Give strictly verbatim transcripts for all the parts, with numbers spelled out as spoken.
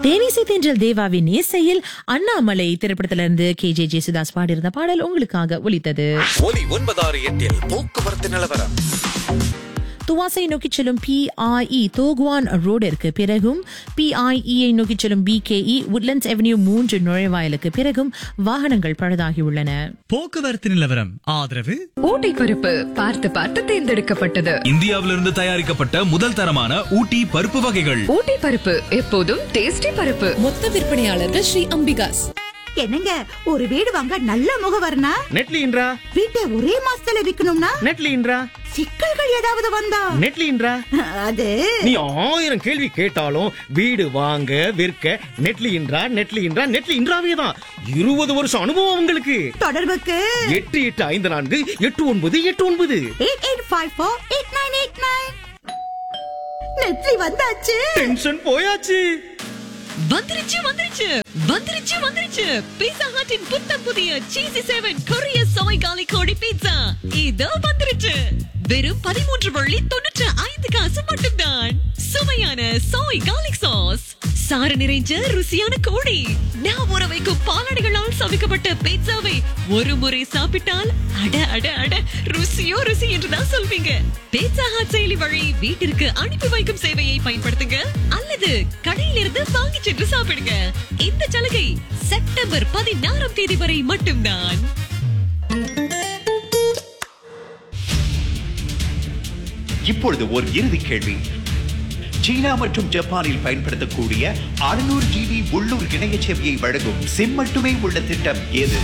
தேனிசை தென்றல் தேவாவின் இசையில் அண்ணாமலை திரைப்படத்திலிருந்து கே ஜே ஜேசுதாஸ் பாடியிருந்த பாடல் உங்களுக்காக ஒலித்தது. ஒலி ஒன்பதாறு எட்டில் போக்குவரத்து நிலவரம். துவாசை நோக்கி செல்லும் பி ஐ இ தோகுவான் ரோடிற்கு பிறகும் பி ஐ இ நோக்கி செல்லும் B K E Woodlands avenue மூன்று நுழைவாயிலுக்கு பிறகும் வாகனங்கள் பழுதாகியுள்ளன. போக்குவரத்து நிலவரம் ஆதரவு ஊட்டி பருப்பு பார்த்து பார்த்து தேர்ந்தெடுக்கப்பட்டது. இந்தியாவிலிருந்து தயாரிக்கப்பட்ட முதல் தரமான ஊட்டி பருப்பு வகைகள். ஊட்டி பருப்பு எப்போதும் டேஸ்டி பருப்பு. மொத்த விற்பனையாளர்கள் ஸ்ரீ அம்பிகாஸ். என்னங்க, ஒரு வீடு வாங்க நல்ல முகவர்னா நெட்லின்றா, வீட்டை ஒரே மாசத்துல விக்கணும்னா நெட்லின்றா, சிக்கல்கள் ஏதாவது வந்தா நெட்லின்றா. அது நீ ஆயிரம் கேள்வி கேட்டாலும் வீடு வாங்க விற்க நெட்லின்றா நெட்லின்றா நெட்லின்றாவே தான். இருபது வருஷம் அனுபவம் உங்களுக்கு. தொடர்புக்கு எட்டு எட்டு ஐந்து நான்கு எட்டு ஒன்பது எட்டு ஒன்பது eight eight five four eight nine eight nine. நெட்லி வந்தாச்சு. டென்ஷன் போயாச்சு. வந்துருச்சு வந்துருச்சு வந்துருச்சு வந்துருச்சு பீட்சா ஹட்டின் புத்தம் புதிய சீசி செவன் கொரிய சமைக்காலி கோடி பீட்சா இதோ வந்துருச்சு. வெறும் பதிமூன்று வள்ளி தொண்ணூற்று ஐந்து காசு மட்டும்தான். சுவையான சோய் கார்லிக் சாஸ், சாறு நிறைஞ்ச ருசியான கோழி, நான் ஊற வைக்கும் பாலாடைகளால் சமைக்கப்பட்ட பீட்சாவை ஒரு முறை சாப்பிட்டால் அட அட அட ருசியோ ருசி என்றுதான் சொல்வீங்க. பீட்சா ஹட் செயலி வழி வீட்டிற்கு அனுப்பி வைக்கும் சேவையை பயன்படுத்துங்க அல்லது கடையிலிருந்து வாங்கி சென்று சாப்பிடுங்க. இந்த சலுகை செப்டம்பர் பதினாறாம் தேதி வரை மட்டும்தான். இப்பொழுது ஒரு இறுதி கேள்வி. சீனா மற்றும் ஜப்பானில் பயன்படுத்தக்கூடிய அறுநூறு ஜிபி உள்ளூர் இணைய சேவையை வழங்கும் சிம் மட்டுமே உள்ள திட்டம் எது?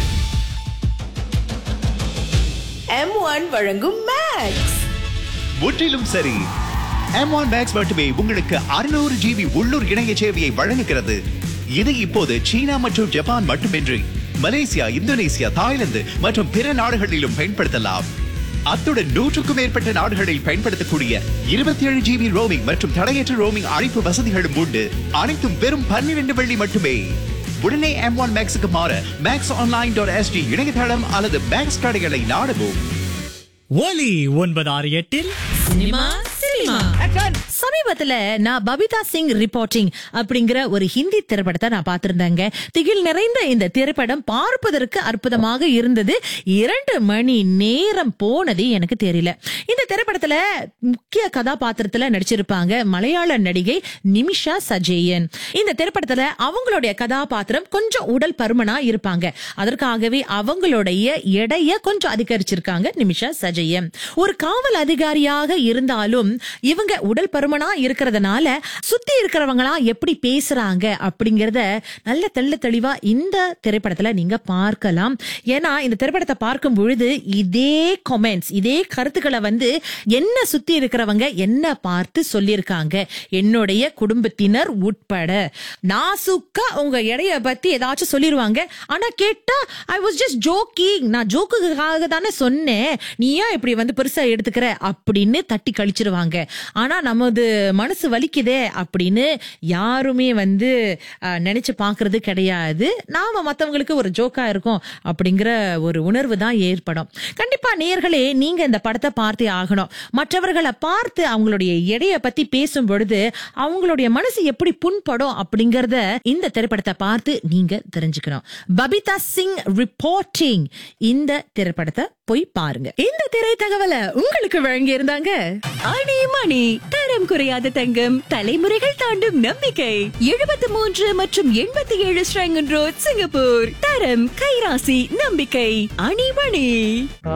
எம் ஒன் வழங்கும் மேக்ஸ். முற்றிலும் சரி. எம் ஒன் மேக்ஸ் மட்டுமே உங்களுக்கு அறுநூறு ஜிபி உள்ளூர் இணைய சேவையை வழங்குகிறது. இது இப்போது சீனா மற்றும் ஜப்பான் மட்டுமின்றி மலேசியா, இந்தோனேசியா, தாய்லாந்து மற்றும் பிற நாடுகளிலும் பயன்படுத்தலாம். அத்துடன் நூற்றுக்கும் மேற்பட்ட நாடுகளில் பயன்படுத்தக்கூடிய இருபத்தி ஏழு ஜிபி ரோமிங் மற்றும் தடையற்ற ரோமிங் அழைப்பு வசதிகளும் உண்டு. அனைத்தும் வெறும் பன்னிரண்டு வெள்ளி மட்டுமே. உடனே எம் ஒன் மேக்ஸுக்கு மாற மேக்ஸ் ஆன்லைன் டாட் எஸ்டி இணையதளம் அல்லது மேக்ஸ் கடைகளை நாடவும். ஒலி ஒன்பது ஆறு எட்டில் சினிமா சினிமா சமீபத்துல நான் பபிதா சிங் ரிப்போர்ட்டிங் அப்படிங்கிற ஒரு ஹிந்தி திரைப்படத்தை நான் பார்த்திருந்தேங்க. திகில் நிறைந்த இந்த திரைப்படம் பார்ப்பதற்கு அற்புதமாக இருந்தது. இரண்டு மணி நேரம் போனது எனக்கு தெரியல. இந்த திரைப்படத்துல முக்கிய கதாபாத்திரத்துல நடிச்சிருப்பாங்க மலையாள நடிகை நிமிஷா சஜயன். இந்த திரைப்படத்துல அவங்களுடைய கதாபாத்திரம் கொஞ்சம் உடல் பருமனா இருப்பாங்க. அதற்காகவே அவங்களுடைய எடைய கொஞ்சம் அதிகரிச்சிருக்காங்க நிமிஷா சஜயன். ஒரு காவல் அதிகாரியாக இருந்தாலும் இவங்க உடல் பருமனா இருக்கிறதுனால சுத்தி இருக்கிறவங்களா எப்படி பேசுறாங்க அப்படிங்கறத நல்ல தெள்ள தெளிவா இந்த திரைப்படத்துல நீங்க பார்க்கலாம். ஏன்னா இந்த திரைப்படத்தை பார்க்கும் பொழுது இதே கமெண்ட்ஸ், இதே கருத்துக்களை வந்து என்ன சுத்தி இருக்கிறவங்க என்ன பார்த்து சொல்லியிருக்காங்க. என்னுடைய குடும்பத்தினர் உட்பட நாசுக்கா உங்க எடைய பத்தி ஏதாச்சும் சொல்லிருவாங்க. ஆனா கேட்டா ஐ வாஸ் ஜஸ்ட் ஜோக்கிங், நான் ஜோக்குக்காக தானே சொன்னேன், நீ ஏன் இப்படி வந்து பெருசா எடுத்துக்கிற அப்படின்னு தட்டி கழிச்சிருவாங்க. ஆனா நமது மனசு வலிக்குதே அப்படின்னு யாருமே வந்து நினைச்சு பாக்குறது கிடையாது. நாம மத்தவங்களுக்கு ஒரு ஜோக்கா இருக்கும் அப்படிங்கிற ஒரு உணர்வு தான் ஏற்படும். கண்டிப்பா நேயர்களே, நீங்க இந்த படத்தை பார்த்தே ஆகணும். மற்றவர்களை பார்த்து அவங்களுடைய எடைய பத்தி பேசும் பொழுது அவங்களுடைய மனசு எப்படி புண்படும் அப்படிங்கறத இந்த திரைப்படத்தை பார்த்து நீங்க தெரிஞ்சுக்கணும். பபிதா சிங் ரிப்போர்ட்டிங், இந்த திரைப்படத்தை போய் பாருங்க. இந்த திரை தகவலை உங்களுக்கு வழங்கி இருந்தாங்க அணி மணி, தரம் குறையாத தங்கம், தலைமுறைகள் தாண்டும் நம்பிக்கை. எழுபத்தி மூன்று மற்றும் எண்பத்தி ஏழு ஸ்ரங்கன் ரோட், சிங்கப்பூர். தரம், கைராசி, நம்பிக்கை. அணி மணி.